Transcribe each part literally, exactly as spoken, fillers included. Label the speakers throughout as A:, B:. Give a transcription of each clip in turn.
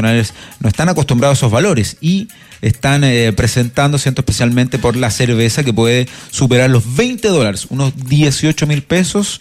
A: nacionales no están acostumbrados a esos valores y están eh, presentando, ¿cierto? Especialmente por la cerveza que puede superar los veinte dólares, unos dieciocho mil pesos.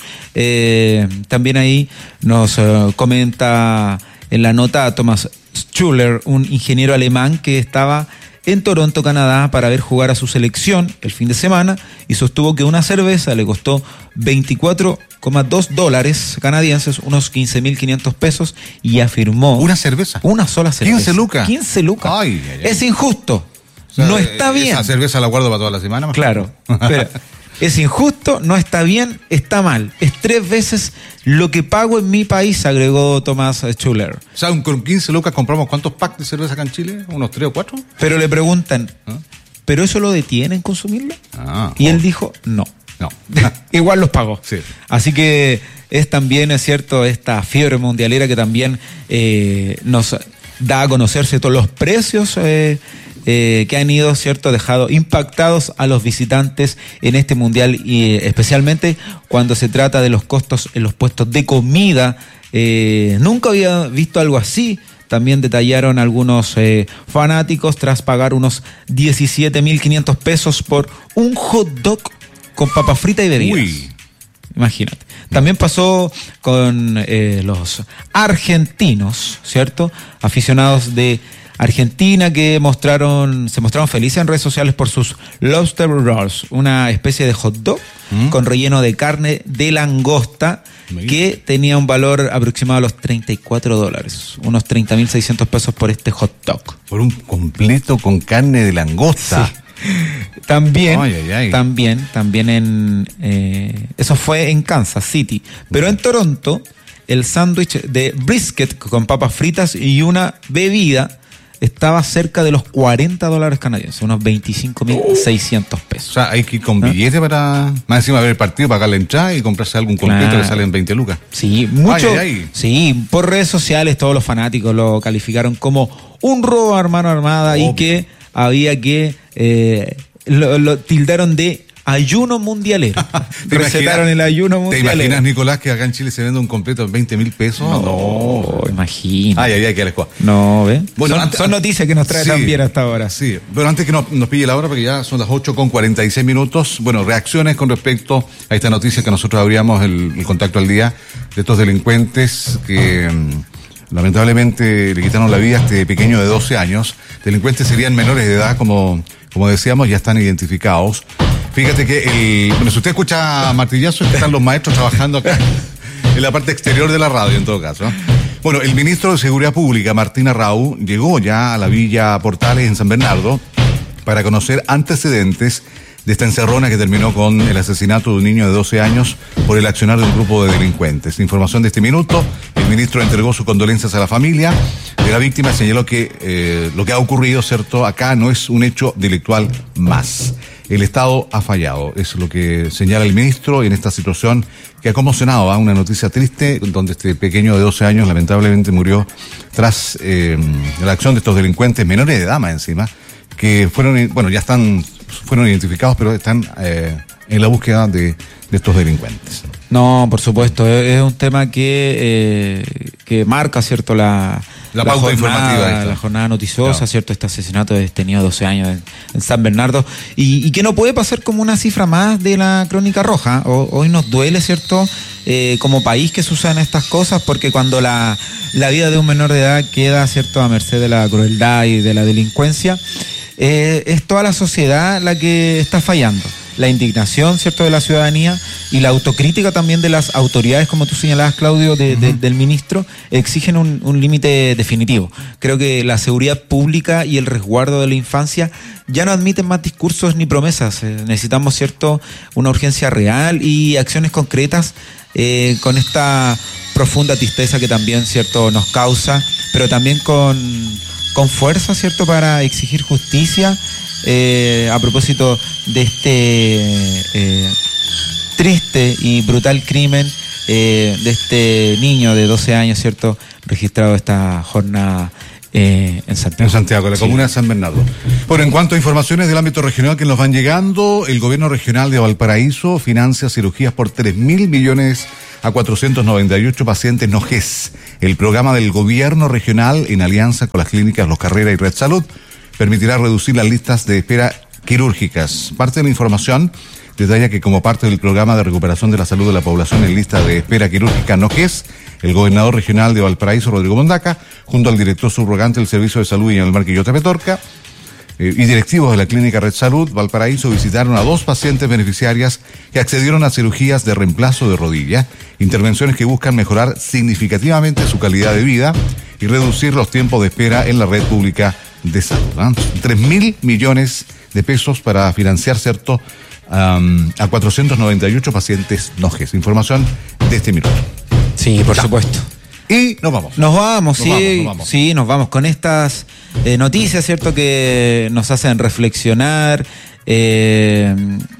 A: Eh, también ahí nos eh, comenta en la nota Thomas Schuller, un ingeniero alemán que estaba en Toronto, Canadá, para ver jugar a su selección el fin de semana y sostuvo que una cerveza le costó veinticuatro coma dos dólares canadienses, unos quince mil quinientos pesos, y afirmó...
B: ¿Una cerveza?
A: Una sola cerveza.
B: quince lucas.
A: quince lucas.
B: Ay, ay, ay.
A: Es injusto.
B: O sea,
A: no está bien.
B: Esa cerveza la guardo para toda la semana.
A: Claro. Pero es injusto, no está bien, está mal. Es tres veces lo que pago en mi país, agregó Thomas Schuller.
B: O sea, con quince lucas compramos ¿cuántos packs de cerveza acá en Chile? ¿Unos tres o cuatro?
A: Pero le preguntan,
B: ¿Ah?
A: ¿pero eso lo detiene en consumirlo?
B: Ah,
A: y él
B: oh.
A: dijo, no.
B: No.
A: Igual los pagó.
B: Sí.
A: Así que es también, es cierto, esta fiebre mundialera que también eh, nos da a conocer, ¿cierto?, los precios eh, eh, que han ido, ¿cierto?, dejado impactados a los visitantes en este mundial, y eh, especialmente cuando se trata de los costos en los puestos de comida. Eh, nunca había visto algo así. También detallaron algunos eh, fanáticos tras pagar unos diecisiete mil quinientos pesos por un hot dog con papa frita y bebidas.
B: Uy.
A: Imagínate. También pasó con eh, los argentinos, ¿cierto? Aficionados de Argentina que mostraron, se mostraron felices en redes sociales por sus lobster rolls, una especie de hot dog ¿Mm? con relleno de carne de langosta que tenía un valor aproximado a los treinta y cuatro dólares, unos treinta mil seiscientos pesos por este hot dog.
B: Por un completo con carne de langosta.
A: Sí. También,
B: ay, ay, ay.
A: también, también en, eh, eso fue en Kansas City, pero en Toronto, el sándwich de brisket con papas fritas y una bebida estaba cerca de los cuarenta dólares canadienses, unos veinticinco mil seiscientos pesos.
B: O sea, hay que ir con billete para, más encima ver el partido, pagar la entrada y comprarse algún completo claro. que sale en veinte lucas.
A: Sí, mucho.
B: Ay, ay, ay.
A: Sí, por redes sociales todos los fanáticos lo calificaron como un robo a mano armada oh, y que había que eh, lo, lo tildaron de ayuno mundialero. Recetaron el ayuno mundialero.
B: ¿Te imaginas, Nicolás, que acá en Chile se vende un completo en veinte mil pesos?
A: No, no. Imagina.
B: Ay, ay, ay, que les cuesta.
A: No, ¿ves?
B: Bueno,
A: son,
B: antes,
A: son noticias que nos trae
B: sí,
A: también hasta ahora.
B: Sí, pero antes que nos, nos pille la hora, porque ya son las ocho con cuarenta y seis minutos, bueno, reacciones con respecto a esta noticia que nosotros abríamos el, el contacto al día de estos delincuentes que mm, lamentablemente le quitaron la vida a este pequeño de doce años. Delincuentes serían menores de edad, como, como decíamos, ya están identificados. Fíjate que, el, bueno, si usted escucha martillazos, están los maestros trabajando acá en la parte exterior de la radio, en todo caso. Bueno, el ministro de Seguridad Pública, Martín Arrau, llegó ya a la Villa Portales en San Bernardo para conocer antecedentes de esta encerrona que terminó con el asesinato de un niño de doce años por el accionar de un grupo de delincuentes. Información de este minuto, el ministro entregó sus condolencias a la familia de la víctima, señaló que eh, lo que ha ocurrido, cierto, acá no es un hecho delictual más. El Estado ha fallado, es lo que señala el ministro en esta situación que ha conmocionado a ¿eh? Una noticia triste donde este pequeño de doce años lamentablemente murió tras eh, la acción de estos delincuentes menores de edad más encima, que fueron, bueno, ya están, fueron identificados, pero están eh, en la búsqueda de, de estos delincuentes.
A: No, por supuesto, es un tema que, eh, que marca, ¿cierto?, la...
B: La, la pauta
A: jornada,
B: informativa.
A: La jornada noticiosa,
B: claro.
A: ¿cierto? Este asesinato de este niño de doce años en, en San Bernardo. Y, y que no puede pasar como una cifra más de la Crónica Roja. O, hoy nos duele, ¿cierto? Eh, como país que sucedan estas cosas, porque cuando la, la vida de un menor de edad queda, ¿cierto?, a merced de la crueldad y de la delincuencia, eh, es toda la sociedad la que está fallando. La indignación, ¿cierto?, de la ciudadanía y la autocrítica también de las autoridades, como tú señalabas, Claudio, de, uh-huh. de, del ministro, exigen un, un límite definitivo. Creo que la seguridad pública y el resguardo de la infancia ya no admiten más discursos ni promesas. Eh, necesitamos, ¿cierto?, una urgencia real y acciones concretas eh, con esta profunda tristeza que también, ¿cierto?, nos causa, pero también con, con fuerza, ¿cierto?, para exigir justicia. Eh, a propósito de este eh, triste y brutal crimen eh, de este niño de doce años, ¿cierto?, registrado esta jornada eh, en Santiago.
B: En Santiago, la
A: sí.
B: comuna de San Bernardo. Bueno, en cuanto a informaciones del ámbito regional que nos van llegando, el gobierno regional de Valparaíso financia cirugías por tres mil millones a cuatrocientos noventa y ocho pacientes N O G E S. El programa del gobierno regional, en alianza con las clínicas Los Carrera y Red Salud, permitirá reducir las listas de espera quirúrgicas. Parte de la información detalla que como parte del programa de recuperación de la salud de la población en lista de espera quirúrgica N O G E S, el gobernador regional de Valparaíso, Rodrigo Mondaca, junto al director subrogante del Servicio de Salud, Iñigo Marquillote Petorca, eh, y directivos de la Clínica Red Salud Valparaíso visitaron a dos pacientes beneficiarias que accedieron a cirugías de reemplazo de rodilla, intervenciones que buscan mejorar significativamente su calidad de vida y reducir los tiempos de espera en la red pública de salud. ¿eh? Tres mil millones de pesos para financiar, ¿cierto?, Um, a cuatrocientos noventa y ocho pacientes N O G E S. Información de este minuto.
A: Sí, por
B: ya.
A: supuesto.
B: Y nos vamos.
A: Nos vamos,
B: nos
A: sí,
B: vamos, nos vamos.
A: sí, nos vamos con estas eh, noticias, ¿cierto?, que nos hacen reflexionar eh,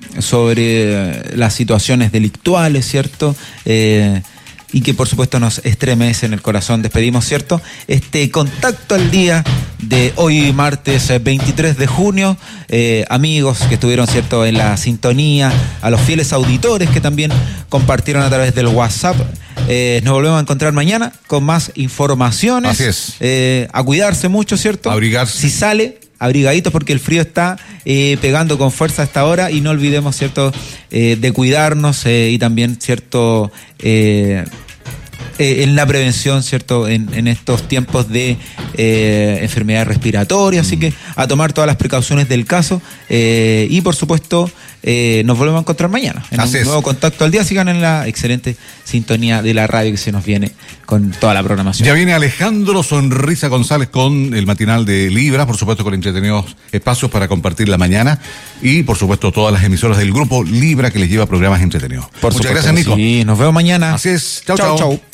A: sobre las situaciones delictuales, ¿cierto?, eh, y que por supuesto nos estremece en el corazón. Despedimos, ¿cierto?, este contacto al día de hoy, martes veintitrés de junio. Eh, amigos que estuvieron, ¿cierto?, en la sintonía, a los fieles auditores que también compartieron a través del WhatsApp. Eh, nos volvemos a encontrar mañana con más informaciones.
B: Así es.
A: Eh, a cuidarse mucho, ¿cierto?
B: Abrigarse.
A: Si sale, abrigaditos, porque el frío está eh, pegando con fuerza a esta hora, y no olvidemos, ¿cierto?, eh, de cuidarnos eh, y también, ¿cierto?, eh, Eh, en la prevención, ¿cierto?, en, en estos tiempos de eh, enfermedades respiratorias, así que a tomar todas las precauciones del caso eh, y por supuesto eh, nos volvemos a encontrar mañana en
B: Así
A: un
B: es.
A: nuevo contacto al día. Sigan en la excelente sintonía de la radio que se nos viene con toda la programación.
B: Ya viene Alejandro Sonrisa González con el matinal de Libra, por supuesto con entretenidos espacios para compartir la mañana, y por supuesto todas las emisoras del grupo Libra que les lleva programas entretenidos.
A: Por
B: Muchas
A: supuesto,
B: gracias, Nico.
A: Sí, nos vemos mañana.
B: Así es. Chau,
A: chau.
B: chau.
A: chau.